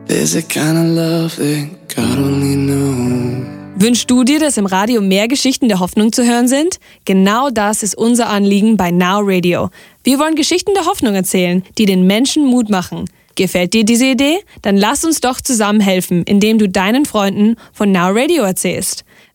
There's a kind of love that God only knows. Wünschst du dir, dass im Radio mehr Geschichten der Hoffnung zu hören sind? Genau das ist unser Anliegen bei Now Radio. Wir wollen Geschichten der Hoffnung erzählen, die den Menschen Mut machen. Gefällt dir diese Idee? Dann lass uns doch zusammen helfen, indem du deinen Freunden von Now Radio erzählst.